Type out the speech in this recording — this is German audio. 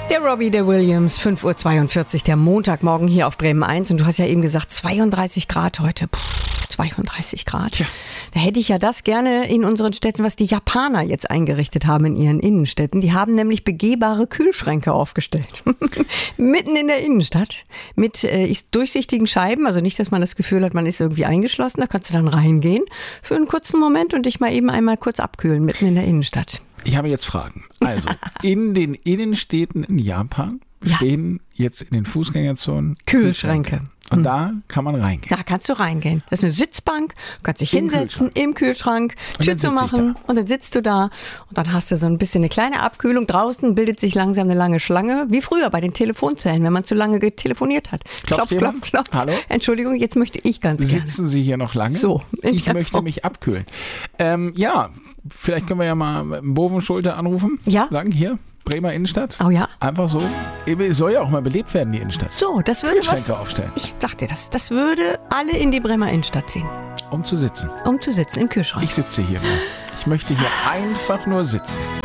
Der Robbie, der Williams, 5:42 Uhr, der Montagmorgen hier auf Bremen 1. Und du hast ja eben gesagt, 32 Grad heute. 32 Grad. Ja. Da hätte ich ja das gerne in unseren Städten, was die Japaner jetzt eingerichtet haben in ihren Innenstädten. Die haben nämlich begehbare Kühlschränke aufgestellt. Mitten in der Innenstadt. Mit durchsichtigen Scheiben. Also nicht, dass man das Gefühl hat, man ist irgendwie eingeschlossen. Da kannst du dann reingehen für einen kurzen Moment und dich mal eben einmal kurz abkühlen, mitten in der Innenstadt. Ich habe jetzt Fragen. Also, in den Innenstädten in Japan stehen jetzt in den Fußgängerzonen Kühlschränke. Und da kann man reingehen. Da kannst du reingehen. Das ist eine Sitzbank, du kannst dich hinsetzen im Kühlschrank, Tür zu machen und dann sitzt du da und dann hast du so ein bisschen eine kleine Abkühlung. Draußen bildet sich langsam eine lange Schlange, wie früher bei den Telefonzellen, wenn man zu lange telefoniert hat. Klopf, klopf, klopf. Hallo? Entschuldigung, jetzt möchte ich ganz gerne. Sitzen Sie hier noch lange? So. Ich möchte mich abkühlen. Vielleicht können wir ja mal Boven-Schulte anrufen. Ja. Sagen, hier, Bremer Innenstadt. Oh ja. Einfach so. Es soll ja auch mal belebt werden, die Innenstadt. So, das würde Kühlschränke aufstellen. Ich dachte, das würde alle in die Bremer Innenstadt ziehen. Um zu sitzen. Um zu sitzen im Kühlschrank. Ich sitze hier mal. Ich möchte hier einfach nur sitzen.